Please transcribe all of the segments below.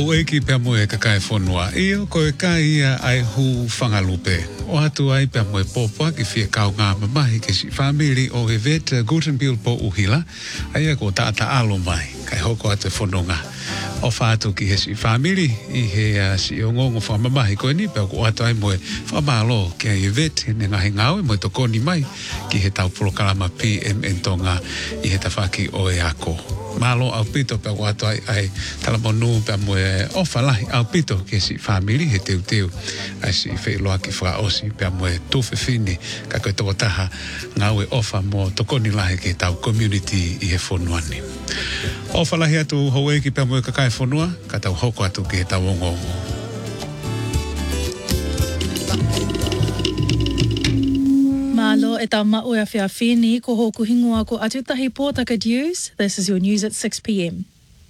Au e ki pia moe ka kai whanua. Io koe kai ia ai hu whangalupe. O atu ai pia moe popa ki fia kau ngā mamahi ke si family o he vet Gutenbill po uhila. Aia ko taata alo mai. Kai hoko ate whanonga. O whātu ki he si family i he si o ngongo whamamahi koe ni pia ko atu ai moe whamalo ki he vet he ngahi ngau moe tokoni mai ki he tau polokalama PMN tonga i he tawhaki o e ako. Malo au pito pe watu ai talamonu pe moe ofalahi au pito ke si family he teu ai si fe loa ki fra osi pe moe tufe fini ka koe toko taha ngau e ofa mo tokoni lahe ke tau community i he fonuani. Ofalahi atu houe ki pe moe kakai fonua ka tau hoko atu ke tau ongongo. Malo e tau mau e whia whini ko hoku hingoa ko atutahi pōtaka news. This is your news at 6 p.m.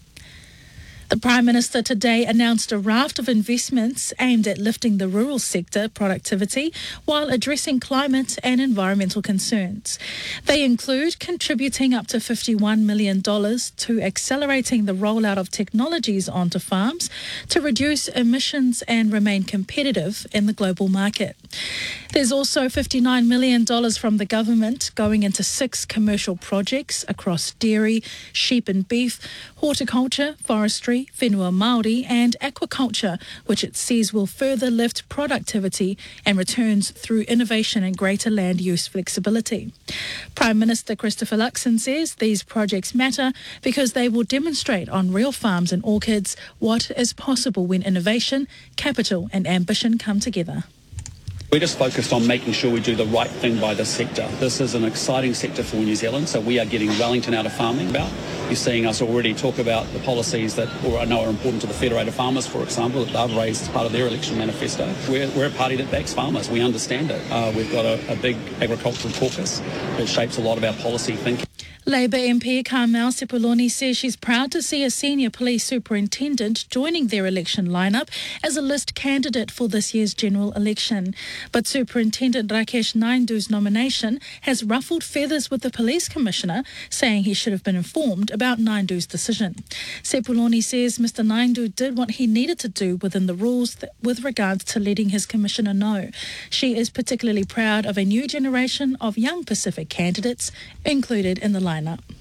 The Prime Minister today announced a raft of investments aimed at lifting the rural sector productivity while addressing climate and environmental concerns. They include contributing up to $51 million to accelerating the rollout of technologies onto farms to reduce emissions and remain competitive in the global market. There's also $59 million from the government going into 6 commercial projects across dairy, sheep and beef, horticulture, forestry, whenua Māori and aquaculture, which it says will further lift productivity and returns through innovation and greater land use flexibility. Prime Minister Christopher Luxon says these projects matter because they will demonstrate on real farms and orchards what is possible when innovation, capital and ambition come together. We're just focused on making sure we do the right thing by this sector. This is an exciting sector for New Zealand, so we are getting Wellington out of farming about. You're seeing us already talk about the policies that I know are important to the Federated Farmers, for example, that they've raised as part of their election manifesto. We're a party that backs farmers. We understand it. We've got a big agricultural caucus that shapes a lot of our policy thinking. Labour MP Carmel Sepuloni says she's proud to see a senior police superintendent joining their election lineup as a list candidate for this year's general election. But Superintendent Rakesh Naidoo's nomination has ruffled feathers with the police commissioner, saying he should have been informed about Naidoo's decision. Sepuloni says Mr Naidoo did what he needed to do within the rules with regards to letting his commissioner know. She is particularly proud of a new generation of young Pacific candidates included in the lineup.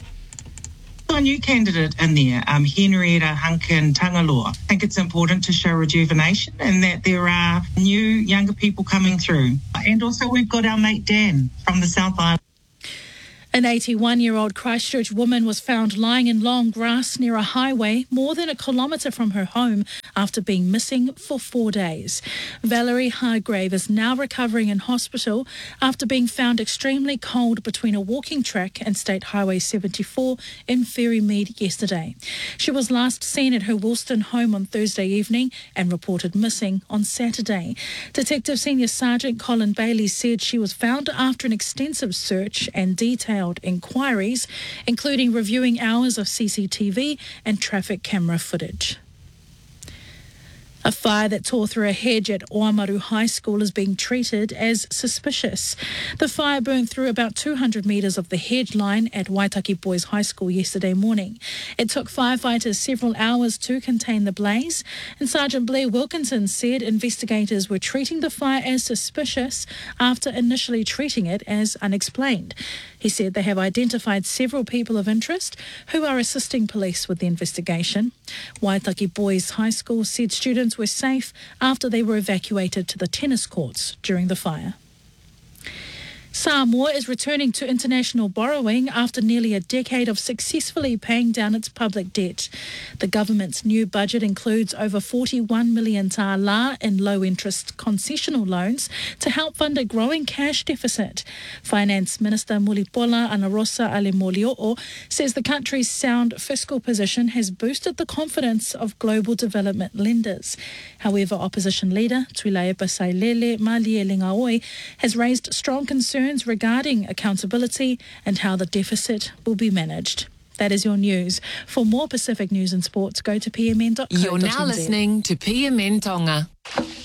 A new candidate in there, Henrietta Hunkin Tangaloa. I think it's important to show rejuvenation and that there are new, younger people coming through. And also we've got our mate Dan from the South Island. An 81-year-old Christchurch woman was found lying in long grass near a highway more than a kilometre from her home after being missing for 4 days. Valerie Hargrave is now recovering in hospital after being found extremely cold between a walking track and State Highway 74 in Ferrymead yesterday. She was last seen at her Woolston home on Thursday evening and reported missing on Saturday. Detective Senior Sergeant Colin Bailey said she was found after an extensive search and detailed inquiries, including reviewing hours of CCTV and traffic camera footage. A fire that tore through a hedge at Oamaru High School is being treated as suspicious. The fire burned through about 200 metres of the hedge line at Waitaki Boys High School yesterday morning. It took firefighters several hours to contain the blaze, and Sergeant Blair Wilkinson said investigators were treating the fire as suspicious after initially treating it as unexplained. He said they have identified several people of interest who are assisting police with the investigation. Waitaki Boys High School said students were safe after they were evacuated to the tennis courts during the fire. Samoa is returning to international borrowing after nearly a decade of successfully paying down its public debt. The government's new budget includes over 41 million tā lā in low-interest concessional loans to help fund a growing cash deficit. Finance Minister Mulipola Anarosa Alemoli'o says the country's sound fiscal position has boosted the confidence of global development lenders. However, opposition leader Tuilae Pasailele Malielegaoi has raised strong concerns regarding accountability and how the deficit will be managed. That is your news. For more Pacific news and sports, go to pmn.co.nz. You're now listening to PMN Tonga.